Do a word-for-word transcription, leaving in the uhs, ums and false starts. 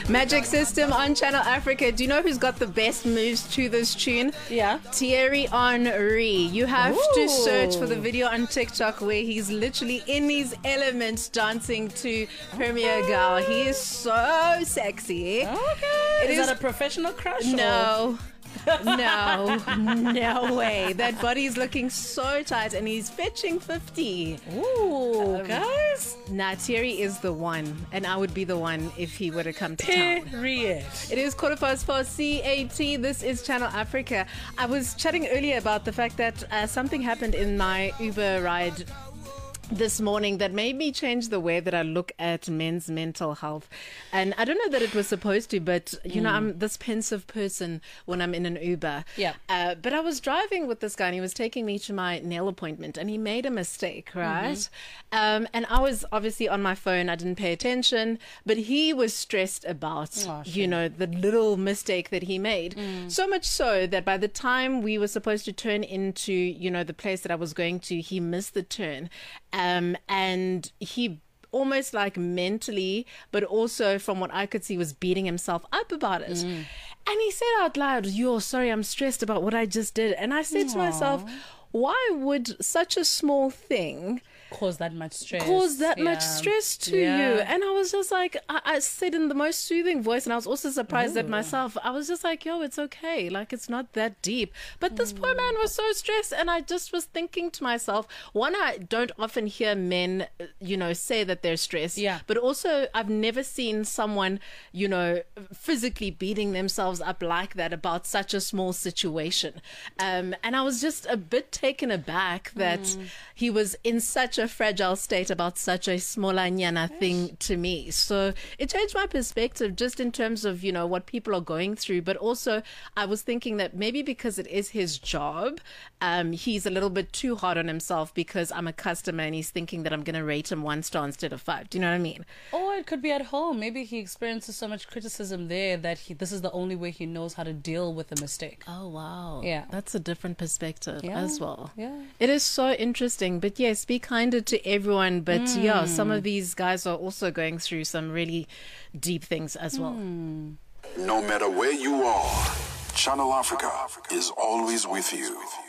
Magic System on Channel Africa. Do you know who's got the best moves to this tune? Yeah. Thierry Henry. You have Ooh. to search for the video on TikTok where he's literally in his elements dancing to Premier Gal. He is so sexy. Okay. It is, is that a professional crush? No. No, no way. That body's looking so tight and he's fetching fifty. Ooh, um, guys. Nah, Thierry is the one. And I would be the one if he were to come to town. Period. It is quarter past four C A T. This is Channel Africa. I was chatting earlier about the fact that uh, something happened in my Uber ride this morning that made me change the way that I look at men's mental health. And I don't know that it was supposed to, but you mm. know, I'm this pensive person when I'm in an Uber. Yeah. Uh, but I was driving with this guy and he was taking me to my nail appointment and he made a mistake, right? Mm-hmm. Um, and I was obviously on my phone. I didn't pay attention, but he was stressed about, oh, sure. you know, the little mistake that he made. Mm. So much so that by the time we were supposed to turn into, you know, the place that I was going to, he missed the turn. Um, and he almost like mentally, but also from what I could see, was beating himself up about it. Mm. And he said out loud, "Yo, sorry, I'm stressed about what I just did." And I said Aww. to myself, why would such a small thing cause that much stress cause that yeah. much stress to yeah. you? And I was just like, I, I said in the most soothing voice, and I was also surprised Ooh. at myself. I was just like, yo, it's okay, like it's not that deep. But this mm. poor man was so stressed, and I just was thinking to myself, one, I don't often hear men, you know, say that they're stressed, yeah. but also I've never seen someone, you know, physically beating themselves up like that about such a small situation. Um, and I was just a bit taken aback that mm. he was in such a fragile state about such a small anyana thing to me. So it changed my perspective just in terms of, you know, what people are going through. But also I was thinking that maybe because it is his job, um, he's a little bit too hard on himself because I'm a customer and he's thinking that I'm going to rate him one star instead of five. Do you know what I mean? Or it could be at home. Maybe he experiences so much criticism there that he, this is the only way he knows how to deal with a mistake. Oh, wow. Yeah. That's a different perspective yeah. as well. Yeah. It is so interesting. But yes, be kinder to everyone. But mm. yeah, some of these guys are also going through some really deep things as well. Mm. No matter where you are, Channel Africa is always with you.